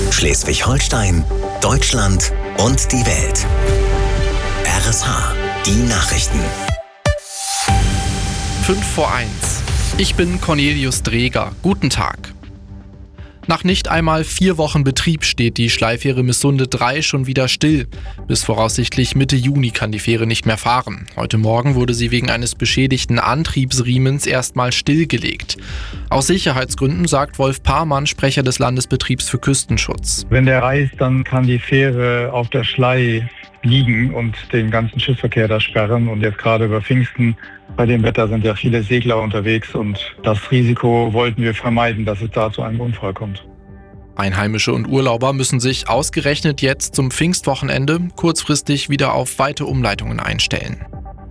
Schleswig-Holstein, Deutschland und die Welt. RSH, die Nachrichten. 5:01. Ich bin Cornelius Dreger. Guten Tag. Nach nicht einmal 4 Wochen Betrieb steht die Schleifähre Missunde 3 schon wieder still. Bis voraussichtlich Mitte Juni kann die Fähre nicht mehr fahren. Heute Morgen wurde sie wegen eines beschädigten Antriebsriemens erstmal stillgelegt. Aus Sicherheitsgründen sagt Wolf Pamann, Sprecher des Landesbetriebs für Küstenschutz. Wenn der reißt, dann kann die Fähre auf der Schlei liegen und den ganzen Schiffsverkehr da sperren. Und jetzt gerade über Pfingsten, bei dem Wetter sind ja viele Segler unterwegs und das Risiko wollten wir vermeiden, dass es da zu einem Unfall kommt. Einheimische und Urlauber müssen sich ausgerechnet jetzt zum Pfingstwochenende kurzfristig wieder auf weite Umleitungen einstellen.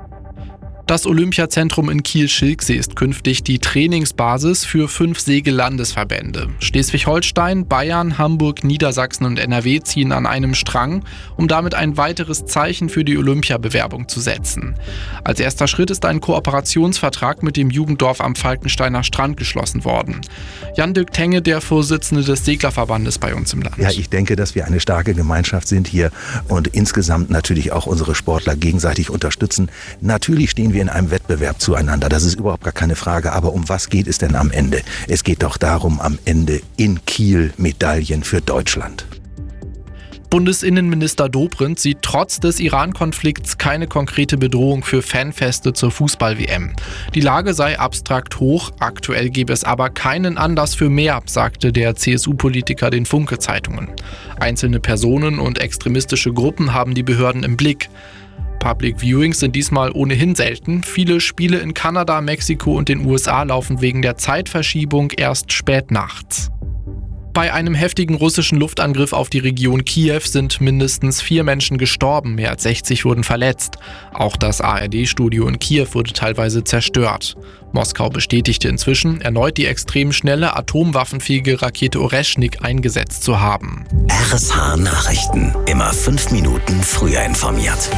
Das Olympiazentrum in Kiel-Schilksee ist künftig die Trainingsbasis für 5 Segellandesverbände. Schleswig-Holstein, Bayern, Hamburg, Niedersachsen und NRW ziehen an einem Strang, um damit ein weiteres Zeichen für die Olympiabewerbung zu setzen. Als erster Schritt ist ein Kooperationsvertrag mit dem Jugenddorf am Falkensteiner Strand geschlossen worden. Jan-Dirk Tenge, der Vorsitzende des Seglerverbandes bei uns im Land. Ja, ich denke, dass wir eine starke Gemeinschaft sind hier und insgesamt natürlich auch unsere Sportler gegenseitig unterstützen. Natürlich stehen wir in einem Wettbewerb zueinander, das ist überhaupt gar keine Frage. Aber um was geht es denn am Ende? Es geht doch darum, am Ende in Kiel Medaillen für Deutschland. Bundesinnenminister Dobrindt sieht trotz des Iran-Konflikts keine konkrete Bedrohung für Fanfeste zur Fußball-WM. Die Lage sei abstrakt hoch, aktuell gebe es aber keinen Anlass für mehr, sagte der CSU-Politiker den Funke-Zeitungen. Einzelne Personen und extremistische Gruppen haben die Behörden im Blick. Public Viewings sind diesmal ohnehin selten. Viele Spiele in Kanada, Mexiko und den USA laufen wegen der Zeitverschiebung erst spät nachts. Bei einem heftigen russischen Luftangriff auf die Region Kiew sind mindestens 4 Menschen gestorben, mehr als 60 wurden verletzt. Auch das ARD-Studio in Kiew wurde teilweise zerstört. Moskau bestätigte inzwischen, erneut die extrem schnelle atomwaffenfähige Rakete Oreschnik eingesetzt zu haben. RSH Nachrichten. Immer 5 Minuten früher informiert.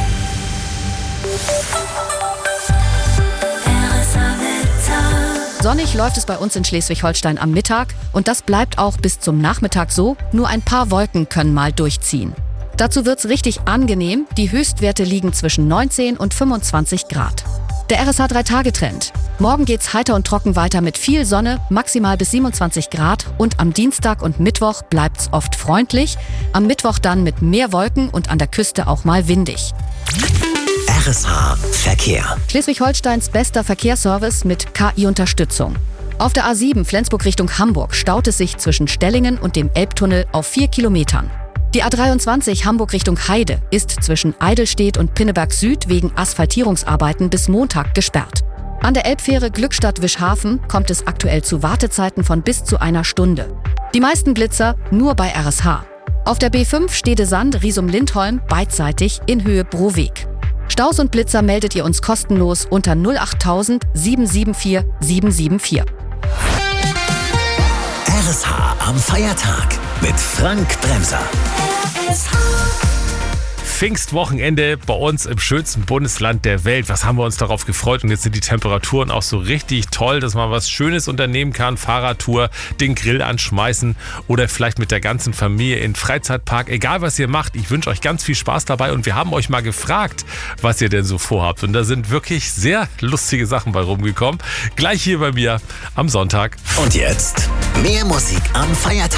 Sonnig läuft es bei uns in Schleswig-Holstein am Mittag und das bleibt auch bis zum Nachmittag so. Nur ein paar Wolken können mal durchziehen. Dazu wird's richtig angenehm. Die Höchstwerte liegen zwischen 19 und 25 Grad. Der RSH 3-Tage-Trend. Morgen geht's heiter und trocken weiter mit viel Sonne, maximal bis 27 Grad. Und am Dienstag und Mittwoch bleibt's oft freundlich. Am Mittwoch dann mit mehr Wolken und an der Küste auch mal windig. RSH Verkehr. Schleswig-Holsteins bester Verkehrsservice mit KI-Unterstützung. Auf der A7 Flensburg Richtung Hamburg staut es sich zwischen Stellingen und dem Elbtunnel auf 4 Kilometern. Die A23 Hamburg Richtung Heide ist zwischen Eidelstedt und Pinneberg Süd wegen Asphaltierungsarbeiten bis Montag gesperrt. An der Elbfähre Glückstadt-Wischhafen kommt es aktuell zu Wartezeiten von bis zu 1 Stunde. Die meisten Blitzer nur bei RSH. Auf der B5 Stede-Sand Risum-Lindholm beidseitig in Höhe Broweg. Staus und Blitzer meldet ihr uns kostenlos unter 08000 774 774. RSH am Feiertag mit Frank Bremser. Pfingstwochenende bei uns im schönsten Bundesland der Welt. Was haben wir uns darauf gefreut? Und jetzt sind die Temperaturen auch so richtig toll, dass man was Schönes unternehmen kann. Fahrradtour, den Grill anschmeißen oder vielleicht mit der ganzen Familie in den Freizeitpark. Egal, was ihr macht, ich wünsche euch ganz viel Spaß dabei. Und wir haben euch mal gefragt, was ihr denn so vorhabt. Und da sind wirklich sehr lustige Sachen bei rumgekommen. Gleich hier bei mir am Sonntag. Und jetzt mehr Musik am Feiertag.